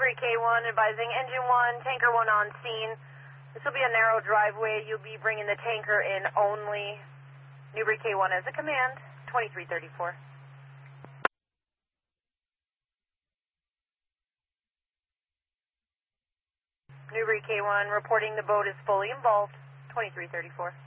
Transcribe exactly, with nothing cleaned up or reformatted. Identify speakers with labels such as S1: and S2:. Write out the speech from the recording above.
S1: Newbury K one advising engine one, tanker one on scene. This will be a narrow driveway. You'll be bringing the tanker in only. Newbury K one as a command, twenty-three thirty-four. Newbury K one reporting the boat is fully involved, twenty-three thirty-four.